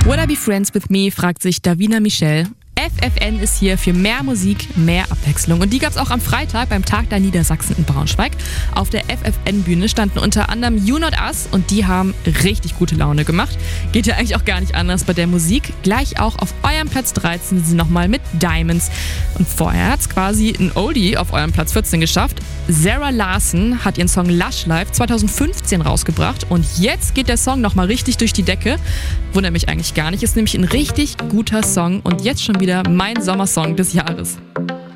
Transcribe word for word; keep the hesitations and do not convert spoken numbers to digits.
Would I be friends with me, fragt sich Davina Michel. F F N ist hier für mehr Musik, mehr Abwechslung. Und die gab es auch am Freitag beim Tag der Niedersachsen in Braunschweig. Auf der F F N-Bühne standen unter anderem You Not Us und die haben richtig gute Laune gemacht. Geht ja eigentlich auch gar nicht anders bei der Musik. Gleich auch auf eurem Platz dreizehn sind sie nochmal mit Diamonds. Und vorher hat es quasi ein Oldie auf eurem Platz vierzehn geschafft. Zara Larsson hat ihren Song Lush Life zwanzig fünfzehn rausgebracht und jetzt geht der Song nochmal richtig durch die Decke. Wundert mich eigentlich gar nicht, ist nämlich ein richtig guter Song und jetzt schon wieder mein Sommersong des Jahres.